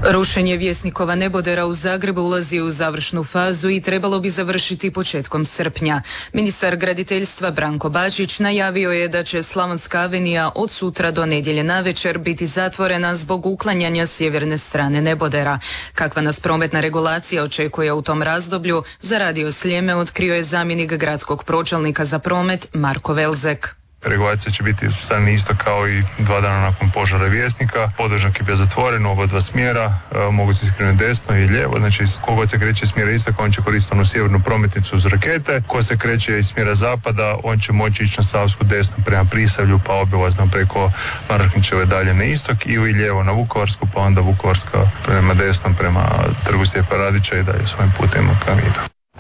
Rušenje Vjesnikova nebodera u Zagrebu ulazi u završnu fazu i trebalo bi završiti početkom srpnja. Ministar graditeljstva Branko Bačić najavio je da će Slavonska avenija od sutra do nedjelje navečer biti zatvorena zbog uklanjanja sjeverne strane nebodera. Kakva nas prometna regulacija očekuje u tom razdoblju, za Radio Sljeme otkrio je zamjenik gradskog pročelnika za promet Marko Velzek. Regulacija će biti stavljena isto kao i 2 dana nakon požara Vjesnika. Podvožnjak je bio zatvoren u oba dva smjera, mogu se skrenuti desno i lijevo, znači kogod se kreće iz smjera istoka, on će koristiti onu sjevernu prometnicu uz rakete. Ko se kreće iz smjera zapada, on će moći ići na Savsku desno prema Prisavlju, pa obilazno preko Maraknićeve dalje na istok, ili lijevo na Vukovarsku, pa onda Vukovarska prema desnom, prema Trgu Stjepa Radića i dalje svojim putem ka Miru.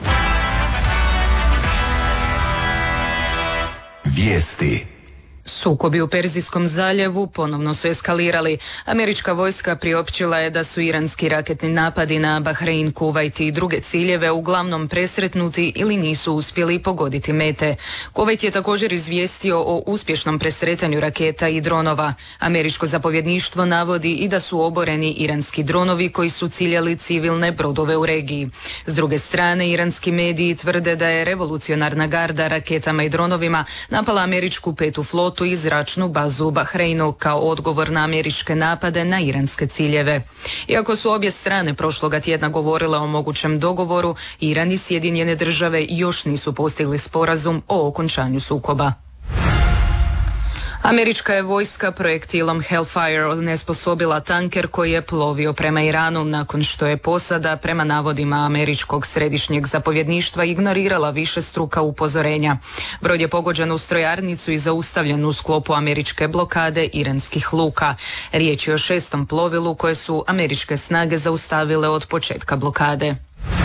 Vijesti. Sukobi u Perzijskom zaljevu ponovno su eskalirali. Američka vojska priopćila je da su iranski raketni napadi na Bahrein, Kuvajt i druge ciljeve uglavnom presretnuti ili nisu uspjeli pogoditi mete. Kuvajt je također izvijestio o uspješnom presretanju raketa i dronova. Američko zapovjedništvo navodi i da su oboreni iranski dronovi koji su ciljali civilne brodove u regiji. S druge strane, iranski mediji tvrde da je revolucionarna garda raketama i dronovima napala američku 5. flotu i zračnu bazu u Bahreinu kao odgovor na američke napade na iranske ciljeve. Iako su obje strane prošloga tjedna govorile o mogućem dogovoru, Iran i Sjedinjene Države još nisu postigli sporazum o okončanju sukoba. Američka je vojska projektilom Hellfire onesposobila tanker koji je plovio prema Iranu nakon što je posada, prema navodima američkog središnjeg zapovjedništva, ignorirala višestruka upozorenja. Brod je pogođen u strojarnicu i zaustavljen u sklopu američke blokade iranskih luka. Riječ je o 6. plovilu koje su američke snage zaustavile od početka blokade.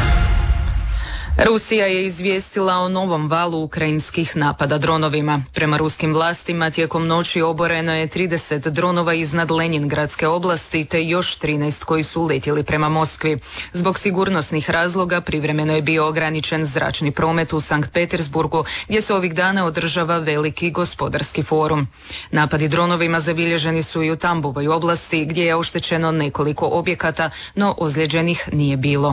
Rusija je izvijestila o novom valu ukrajinskih napada dronovima. Prema ruskim vlastima tijekom noći oboreno je 30 dronova iznad Lenjingradske oblasti te još 13 koji su letjeli prema Moskvi. Zbog sigurnosnih razloga privremeno je bio ograničen zračni promet u Sankt Petersburgu gdje se ovih dana održava veliki gospodarski forum. Napadi dronovima zabilježeni su i u Tambovoj oblasti gdje je oštećeno nekoliko objekata, no ozlijeđenih nije bilo.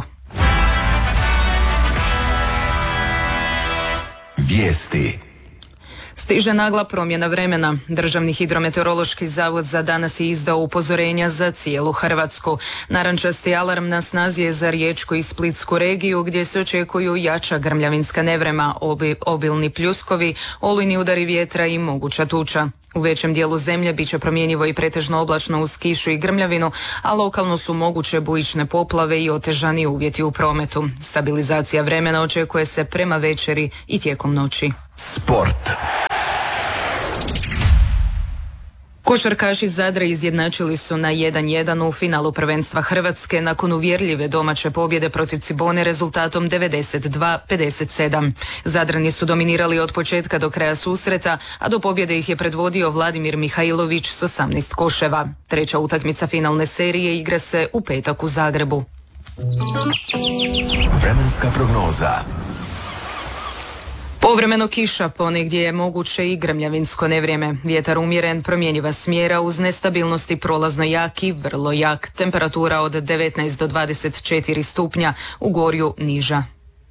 Vijesti. Stiže nagla promjena vremena. Državni hidrometeorološki zavod za danas je izdao upozorenja za cijelu Hrvatsku. Narančasti alarm na snazi je za Riječku i Splitsku regiju gdje se očekuju jača grmljavinska nevrema, obilni pljuskovi, olujni udari vjetra i moguća tuča. U većem dijelu zemlje bit će promjenjivo i pretežno oblačno uz kišu i grmljavinu, a lokalno su moguće bujične poplave i otežani uvjeti u prometu. Stabilizacija vremena očekuje se prema večeri i tijekom noći. Sport. Košarkaši Zadra izjednačili su na 1:1 u finalu prvenstva Hrvatske nakon uvjerljive domaće pobjede protiv Cibone rezultatom 92-57. Zadrani su dominirali od početka do kraja susreta, a do pobjede ih je predvodio Vladimir Mihajlović s 18 koševa. Treća utakmica finalne serije igra se u petak u Zagrebu. Vremenska prognoza. Povremeno kiša, ponegdje je moguće i grmljavinsko nevrijeme. Vjetar umjeren, promjenjiva smjera uz nestabilnosti prolazno jak i vrlo jak. Temperatura od 19 do 24 stupnja, u Gorju niža.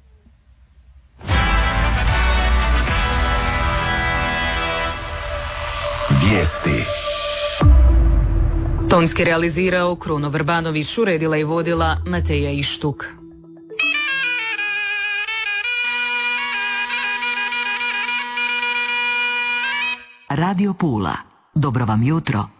Vijesti. Tonski realizirao Kruno Vrbanović, uredila i vodila Mateja Ištuk. Radio Pula. Dobro vam jutro.